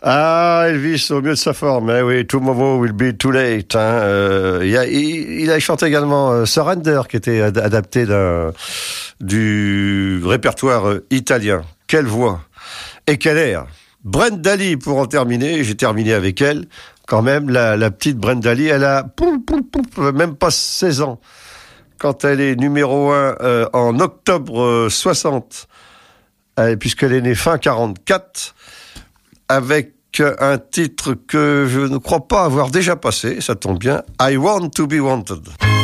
Ah, Elvis, au mieux de sa forme. Eh oui, tomorrow will be too late. Hein. Il a chanté également Surrender, qui était adapté du répertoire italien. Quelle voix et quel air. Brenda Lee, pour en terminer, j'ai terminé avec elle. Quand même, la petite Brenda Lee, elle a même pas 16 ans. Quand elle est numéro 1 en octobre 60, puisqu'elle est née fin 44, avec un titre que je ne crois pas avoir déjà passé, ça tombe bien, I Want to be Wanted.